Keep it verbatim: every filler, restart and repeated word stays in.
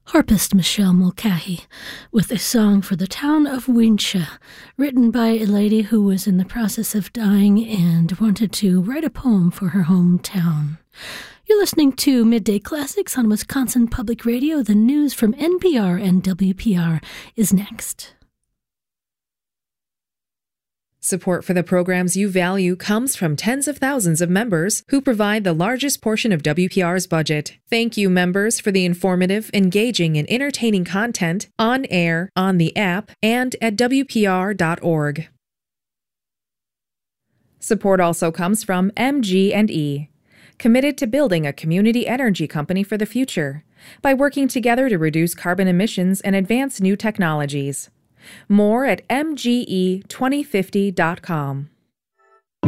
Harpist Michelle Mulcahy with a song for the town of Wincha, written by a lady who was in the process of dying and wanted to write a poem for her hometown. You're listening to Midday Classics on Wisconsin Public Radio. The news from N P R and W P R is next. Support for the programs you value comes from tens of thousands of members who provide the largest portion of W P R's budget. Thank you, members, for the informative, engaging, and entertaining content on air, on the app, and at W P R dot org. Support also comes from M G and E, committed to building a community energy company for the future by working together to reduce carbon emissions and advance new technologies. More at M G E twenty fifty dot com.